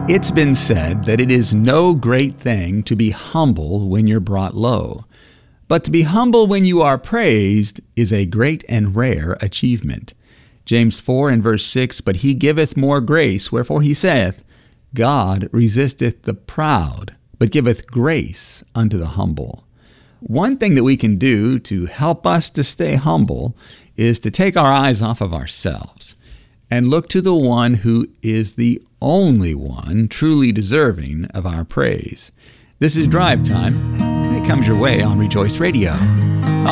It's been said that it is no great thing to be humble when you're brought low, but to be humble when you are praised is a great and rare achievement. James 4 and verse 6, "But he giveth more grace, wherefore he saith, God resisteth the proud, but giveth grace unto the humble." One thing that we can do to help us to stay humble is to take our eyes off of ourselves and look to the one who is the only one truly deserving of our praise. This is Drive Time, and it comes your way on Rejoice Radio.